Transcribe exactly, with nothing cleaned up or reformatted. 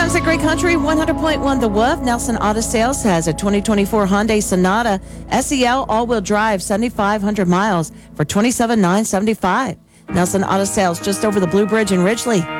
Classic Great Country one hundred point one The Wolf. Nelson Auto Sales has a twenty twenty-four Hyundai Sonata S E L all-wheel drive, seventy-five hundred miles for twenty-seven thousand nine hundred seventy-five dollars. Nelson Auto Sales just over the Blue Bridge in Ridgely.